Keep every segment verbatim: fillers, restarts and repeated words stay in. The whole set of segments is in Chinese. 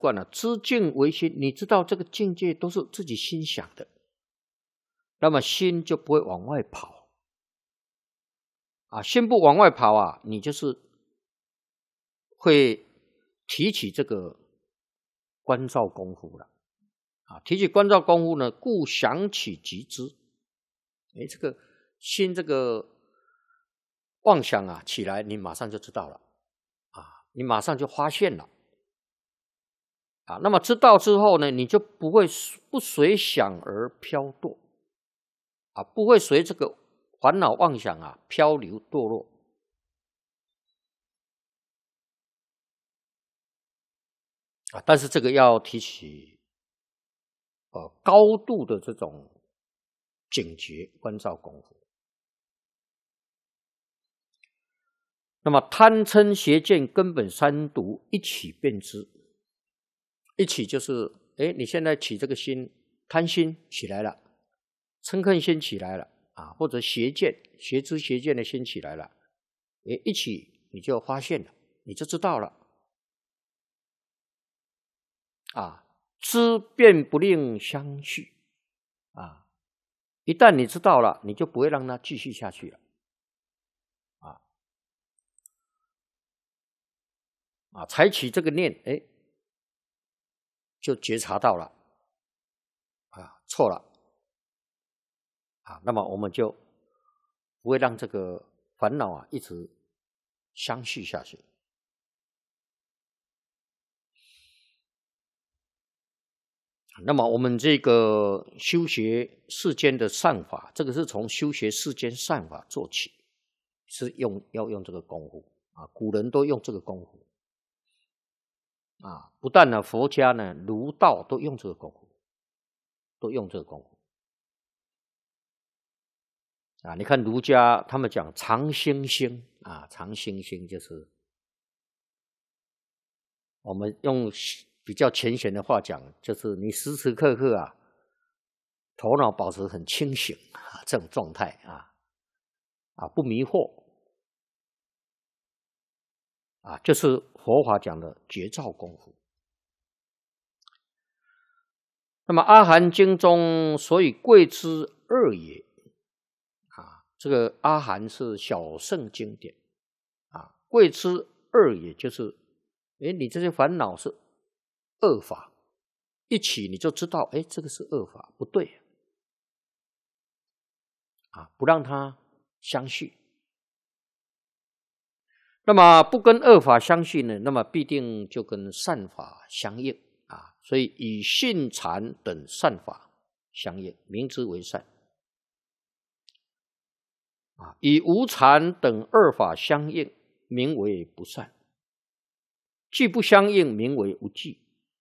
惯了，知境为心，你知道这个境界都是自己心想的，那么心就不会往外跑啊，心不往外跑啊，你就是会提起这个观照功夫了啊，提起观照功夫呢，故想起即知。哎，这个心这个妄想啊起来，你马上就知道了啊，你马上就发现了啊。那么知道之后呢，你就不会不随想而飘堕啊，不会随这个烦恼妄想啊漂流堕落啊。但是这个要提起呃高度的这种警觉观照功夫。那么贪嗔邪见根本三毒一起辨知，一起就是哎，你现在起这个心，贪心起来了，嗔恨心起来了啊，或者邪见邪知邪见的心起来了，哎，一起你就发现了，你就知道了啊，知便不令相续啊，一旦你知道了，你就不会让它继续下去了啊啊，采取这个念，哎，就觉察到了啊，错了啊，那么我们就不会让这个烦恼啊一直相续下去。那么我们这个修学世间的善法，这个是从修学世间善法做起，是用要用这个功夫啊，古人都用这个功夫啊，不但呢佛家呢儒道都用这个功夫，都用这个功夫啊。你看儒家他们讲常心心啊，常心心就是我们用比较浅显的话讲，就是你时时刻刻啊，头脑保持很清醒啊，这种状态啊，啊不迷惑啊，就是佛法讲的觉照功夫。那么阿含经中所以贵之二也啊，这个阿含是小乘经典啊，贵之二也就是哎，你这些烦恼是恶法，一起你就知道，哎，这个是恶法，不对啊，不让它相续。那么不跟恶法相续呢，那么必定就跟善法相应啊，所以以信禅等善法相应，名之为善啊；以无禅等二法相应，名为不善。既不相应，名为无记。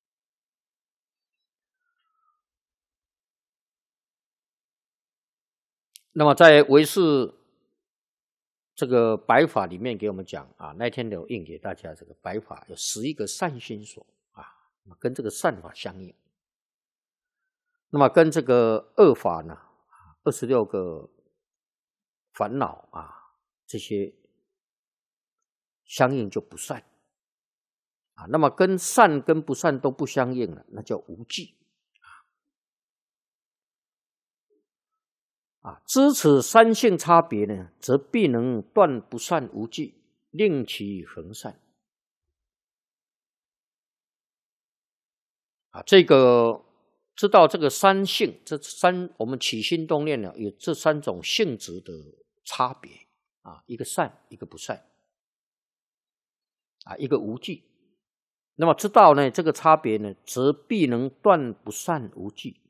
那么在唯识这个白法里面给我们讲啊，那天有印给大家这个白法有十一个善心所啊，跟这个善法相应。那么跟这个恶法呢，二十六个烦恼啊，这些相应就不善啊。那么跟善跟不善都不相应了，那叫无记啊。知此三性差别呢，则必能断不善无记，令其恒善啊。这个知道这个三性，这三我们起心动念呢，有这三种性质的差别啊，一个善，一个不善啊，一个无记。那么知道呢这个差别呢，则必能断不善无记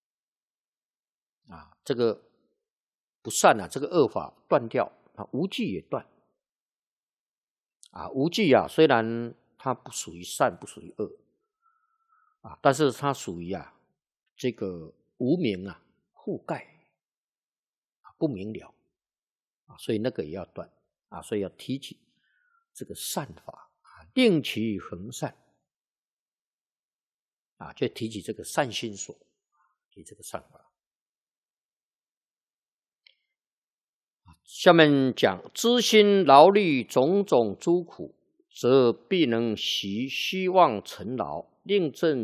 啊，这个不善啊，这个恶法断掉啊，无记也断啊。无记啊，虽然它不属于善，不属于恶啊，但是它属于啊这个无明啊覆盖啊，不明了啊，所以那个也要断啊，所以要提起这个善法啊，令其恒善啊，就提起这个善心所，提这个善法。下面讲知心劳虑种种诸苦，则必能习虚妄尘劳， 令正